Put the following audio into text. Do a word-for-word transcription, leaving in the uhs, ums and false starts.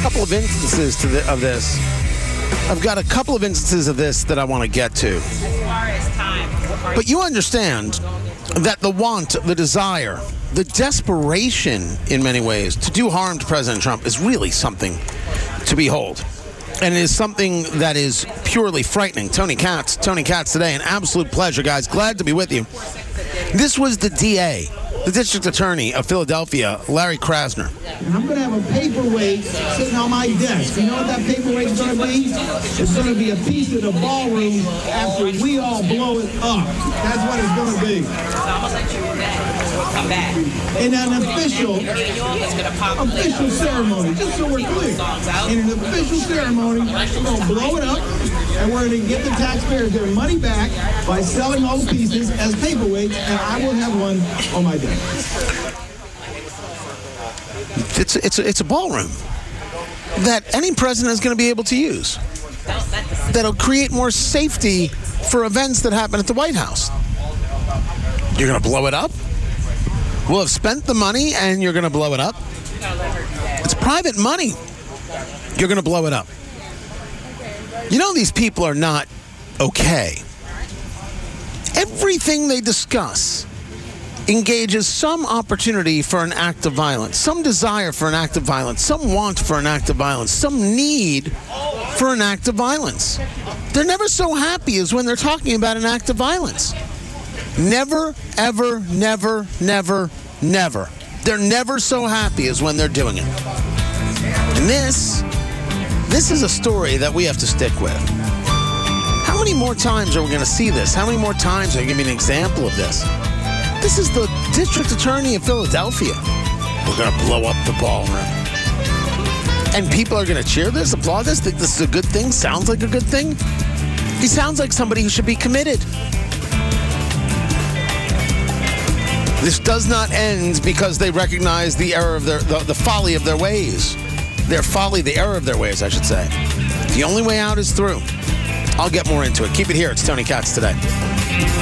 couple of instances to the, of this. I've got a couple of instances of this that I want to get to. But you understand that the want, the desire, the desperation in many ways to do harm to President Trump is really something to behold. And it is something that is purely frightening. Tony Katz, Tony Katz today, an absolute pleasure, guys. Glad to be with you. This was the D A, the District Attorney of Philadelphia, Larry Krasner. And I'm going to have a paperweight sitting on my desk. You know what that paperweight's going to be? It's going to be a piece of the ballroom after we all blow it up. That's what it's going to be. In an official, official ceremony, just so we're clear. In an official ceremony, we're going to blow it up, and we're going to give the taxpayers their money back by selling all the pieces as paperweights, and I will have one on my desk. It's it's it's a ballroom that any president is going to be able to use. That'll create more safety for events that happen at the White House. You're going to blow it up? We'll have spent the money and you're going to blow it up? It's private money. You're going to blow it up. You know these people are not okay. Everything they discuss engages some opportunity for an act of violence, some desire for an act of violence, some want for an act of violence, some need for an act of violence. They're never so happy as when they're talking about an act of violence. Never, ever, never, never, never. They're never so happy as when they're doing it. And this, this is a story that we have to stick with. How many more times are we going to see this? How many more times are you going to be an example of this? This is the District Attorney of Philadelphia. We're going to blow up the ballroom. And people are going to cheer this, applaud this, think this is a good thing, sounds like a good thing. He sounds like somebody who should be committed. This does not end because they recognize the error of their, the, the folly of their ways. Their folly, the error of their ways, I should say. The only way out is through. I'll get more into it. Keep it here. It's Tony Katz today.